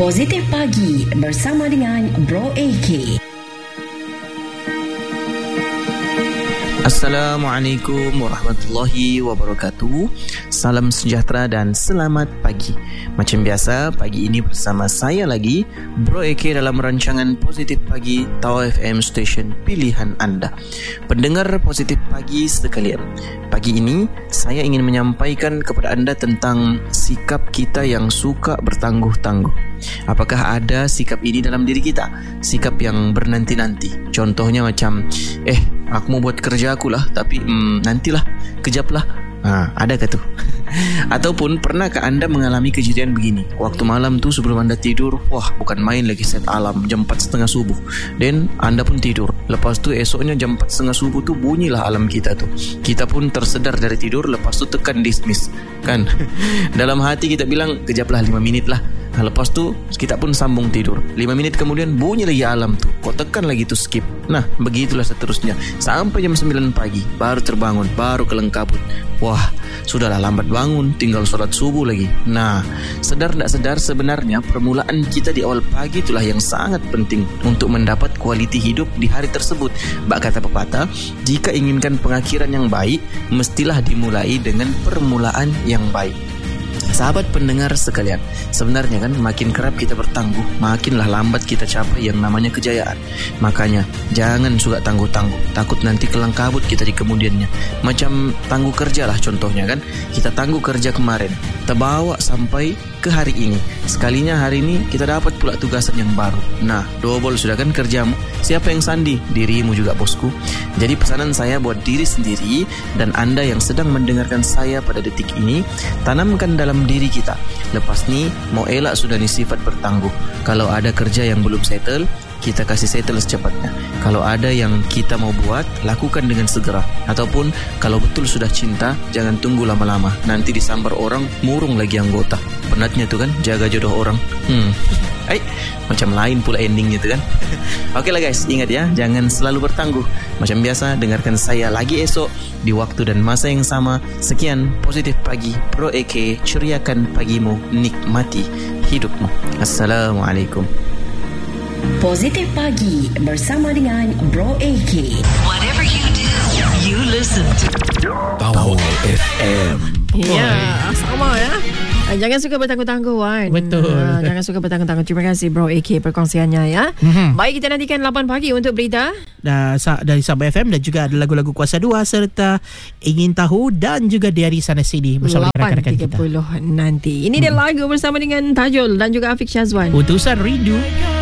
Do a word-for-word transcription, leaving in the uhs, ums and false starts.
Positif Pagi bersama dengan Bro A K. Assalamualaikum warahmatullahi wabarakatuh. Salam sejahtera dan selamat pagi. Macam biasa, pagi ini bersama saya lagi, Bro A K, dalam rancangan Positif Pagi Tau F M Station pilihan anda. Pendengar Positif Pagi sekalian, pagi ini saya ingin menyampaikan kepada anda tentang sikap kita yang suka bertangguh-tangguh. Apakah ada sikap ini dalam diri kita? Sikap yang bernanti-nanti. Contohnya macam, Eh, aku mau buat kerja aku lah, tapi hmm, nantilah, kejap lah. Ha, adakah tu? Ataupun pernahkah anda mengalami kejadian begini? Waktu malam tu sebelum anda tidur, wah, bukan main lagi set alarm jam empat setengah subuh. Dan anda pun tidur. Lepas tu esoknya jam empat setengah subuh tu bunyilah alarm kita tu. Kita pun tersedar dari tidur, lepas tu tekan dismiss, kan? Dalam hati kita bilang, kejaplah lima minit lah. Nah, lepas tu kita pun sambung tidur. lima minit kemudian bunyi lagi alarm tu. Kau tekan lagi tu skip. Nah, begitulah seterusnya. Sampai jam sembilan pagi baru terbangun, baru kelengkaput. Wah, sudahlah lambat bangun, tinggal sholat subuh lagi. Nah, sedar tak sedar sebenarnya permulaan kita di awal pagi itulah yang sangat penting untuk mendapat kualiti hidup di hari tersebut. Bak kata pepatah, jika inginkan pengakhiran yang baik, mestilah dimulai dengan permulaan yang baik. Sahabat pendengar sekalian, sebenarnya kan makin kerap kita bertangguh, makinlah lambat kita capai yang namanya kejayaan. Makanya jangan suka tangguh-tangguh, takut nanti kelang kabut kita di kemudiannya. Macam tangguh kerja lah contohnya kan. Kita tangguh kerja kemarin, terbawa sampai ke hari ini. Sekalinya hari ini kita dapat pula tugasan yang baru. Nah, double sudah kan kerjamu. Siapa yang sandi? Dirimu juga, bosku. Jadi pesanan saya buat diri sendiri dan anda yang sedang mendengarkan saya pada detik ini, tanamkan dalam diri kita, lepas ni mau elak sudah ni sifat bertangguh. Kalau ada kerja yang belum settle, kita kasih settle secepatnya. Kalau ada yang kita mau buat, lakukan dengan segera. Ataupun kalau betul sudah cinta, jangan tunggu lama-lama, nanti disambar orang, murung lagi anggota. Penatnya tu kan, jaga jodoh orang. Hmm Eh, macam lain pula endingnya tu kan. Okey lah guys, ingat ya, jangan selalu bertangguh. Macam biasa, dengarkan saya lagi esok di waktu dan masa yang sama. Sekian Positif Pagi Bro A K, ceriakan pagimu, nikmati hidupmu. Assalamualaikum. Positif Pagi bersama dengan Bro A K. Whatever you do, you listen to Tau F M. Ya, sama ya. Jangan suka bertangguh-tangguh kan. Betul. uh, Jangan suka bertangguh-tangguh. Terima kasih Bro A K perkongsiannya ya. Mm-hmm. Baik, kita nantikan lapan pagi untuk berita Da, sa, dari Sabah F M, dan juga ada lagu-lagu Kuasa dua serta Ingin Tahu dan juga Dari Sana Sini bersama dengan rakan-rakan kita. lapan tiga puluh nanti. Ini hmm. dia lagu bersama dengan Tajul dan juga Afiq Syazwan. Utusan Rindu.